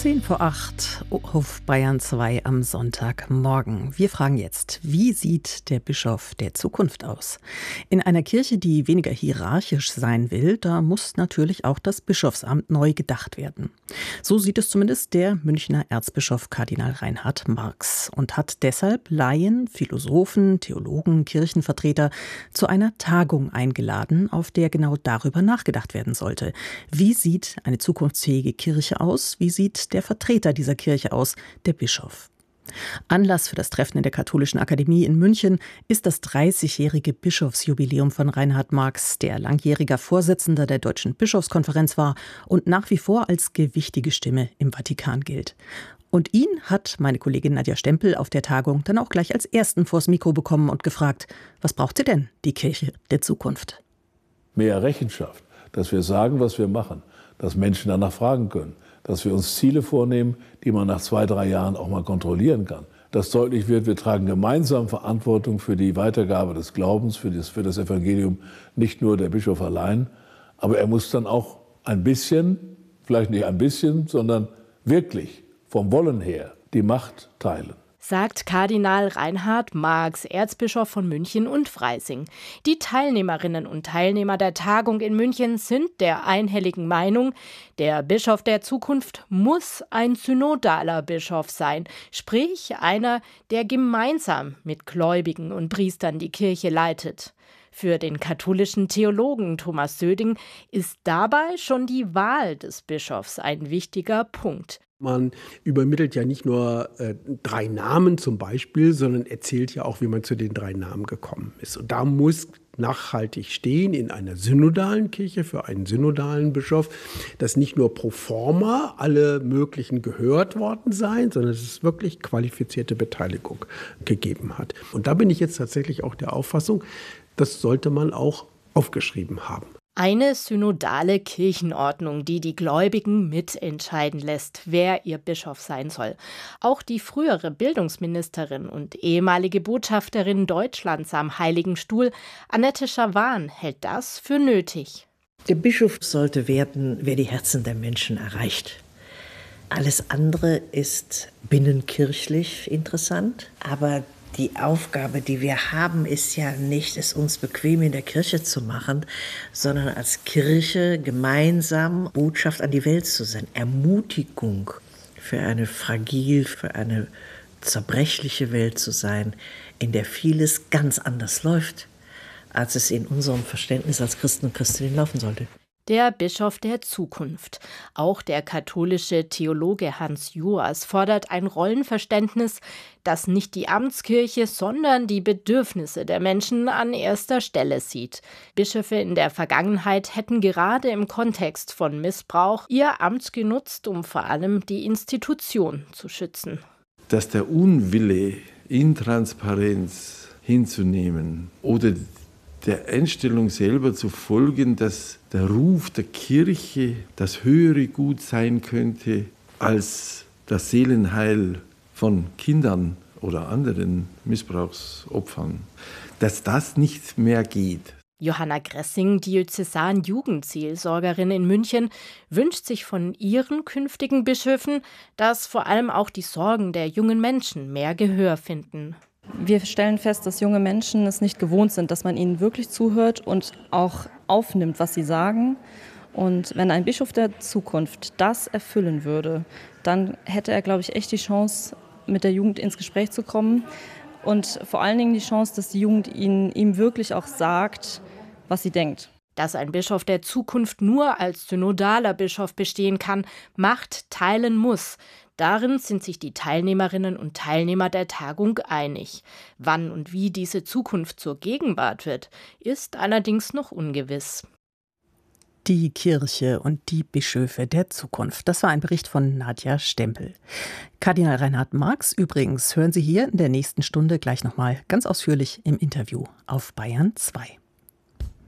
7:10 auf Bayern 2 am Sonntagmorgen. Wir fragen jetzt, wie sieht der Bischof der Zukunft aus? In einer Kirche, die weniger hierarchisch sein will, da muss natürlich auch das Bischofsamt neu gedacht werden. So sieht es zumindest der Münchner Erzbischof Kardinal Reinhard Marx und hat deshalb Laien, Philosophen, Theologen, Kirchenvertreter zu einer Tagung eingeladen, auf der genau darüber nachgedacht werden sollte. Wie sieht eine zukunftsfähige Kirche aus? Wie sieht der Vertreter dieser Kirche aus, der Bischof? Anlass für das Treffen in der Katholischen Akademie in München ist das 30-jährige Bischofsjubiläum von Reinhard Marx, der langjähriger Vorsitzender der Deutschen Bischofskonferenz war und nach wie vor als gewichtige Stimme im Vatikan gilt. Und ihn hat meine Kollegin Nadja Stempel auf der Tagung dann auch gleich als ersten vors Mikro bekommen und gefragt, was braucht sie denn, die Kirche der Zukunft? Mehr Rechenschaft, dass wir sagen, was wir machen, dass Menschen danach fragen können, dass wir uns Ziele vornehmen, die man nach 2-3 Jahren auch mal kontrollieren kann. Dass deutlich wird, wir tragen gemeinsam Verantwortung für die Weitergabe des Glaubens, für das Evangelium, nicht nur der Bischof allein. Aber er muss dann auch ein bisschen, vielleicht nicht ein bisschen, sondern wirklich vom Wollen her die Macht teilen. Sagt Kardinal Reinhard Marx, Erzbischof von München und Freising. Die Teilnehmerinnen und Teilnehmer der Tagung in München sind der einhelligen Meinung, der Bischof der Zukunft muss ein synodaler Bischof sein, sprich einer, der gemeinsam mit Gläubigen und Priestern die Kirche leitet. Für den katholischen Theologen Thomas Söding ist dabei schon die Wahl des Bischofs ein wichtiger Punkt. Man übermittelt ja nicht nur 3 Namen zum Beispiel, sondern erzählt ja auch, wie man zu den 3 Namen gekommen ist. Und da muss nachhaltig stehen in einer synodalen Kirche für einen synodalen Bischof, dass nicht nur pro forma alle möglichen gehört worden seien, sondern dass es wirklich qualifizierte Beteiligung gegeben hat. Und da bin ich jetzt tatsächlich auch der Auffassung, das sollte man auch aufgeschrieben haben. Eine synodale Kirchenordnung, die die Gläubigen mitentscheiden lässt, wer ihr Bischof sein soll. Auch die frühere Bildungsministerin und ehemalige Botschafterin Deutschlands am Heiligen Stuhl, Annette Schawan, hält das für nötig. Der Bischof sollte werden, wer die Herzen der Menschen erreicht. Alles andere ist binnenkirchlich interessant, aber die Aufgabe, die wir haben, ist ja nicht, es uns bequem in der Kirche zu machen, sondern als Kirche gemeinsam Botschaft an die Welt zu sein. Ermutigung für eine für eine zerbrechliche Welt zu sein, in der vieles ganz anders läuft, als es in unserem Verständnis als Christen und Christinnen laufen sollte. Der Bischof der Zukunft. Auch der katholische Theologe Hans Joas fordert ein Rollenverständnis, das nicht die Amtskirche, sondern die Bedürfnisse der Menschen an erster Stelle sieht. Bischöfe in der Vergangenheit hätten gerade im Kontext von Missbrauch ihr Amt genutzt, um vor allem die Institution zu schützen. Dass der Unwille, Intransparenz hinzunehmen oder der Einstellung selber zu folgen, dass der Ruf der Kirche das höhere Gut sein könnte als das Seelenheil von Kindern oder anderen Missbrauchsopfern, dass das nicht mehr geht. Johanna Gressing, Diözesan-Jugendseelsorgerin in München, wünscht sich von ihren künftigen Bischöfen, dass vor allem auch die Sorgen der jungen Menschen mehr Gehör finden. Wir stellen fest, dass junge Menschen es nicht gewohnt sind, dass man ihnen wirklich zuhört und auch aufnimmt, was sie sagen. Und wenn ein Bischof der Zukunft das erfüllen würde, dann hätte er, glaube ich, echt die Chance, mit der Jugend ins Gespräch zu kommen. Und vor allen Dingen die Chance, dass die Jugend ihm wirklich auch sagt, was sie denkt. Dass ein Bischof der Zukunft nur als synodaler Bischof bestehen kann, Macht teilen muss. Darin sind sich die Teilnehmerinnen und Teilnehmer der Tagung einig. Wann und wie diese Zukunft zur Gegenwart wird, ist allerdings noch ungewiss. Die Kirche und die Bischöfe der Zukunft. Das war ein Bericht von Nadja Stempel. Kardinal Reinhard Marx übrigens hören Sie hier in der nächsten Stunde gleich nochmal ganz ausführlich im Interview auf Bayern 2.